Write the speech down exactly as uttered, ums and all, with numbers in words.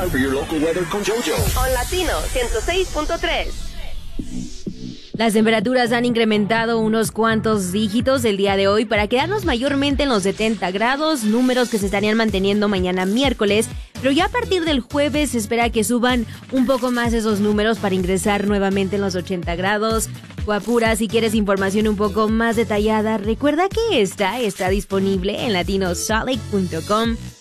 time for your local weather con JoJo. On Latino ciento seis punto tres. Las temperaturas han incrementado unos cuantos dígitos el día de hoy para quedarnos mayormente en los setenta grados, números que se estarían manteniendo mañana miércoles, pero ya a partir del jueves se espera que suban un poco más esos números para ingresar nuevamente en los ochenta grados. Guapura, si quieres información un poco más detallada, recuerda que esta está disponible en latino solid punto com.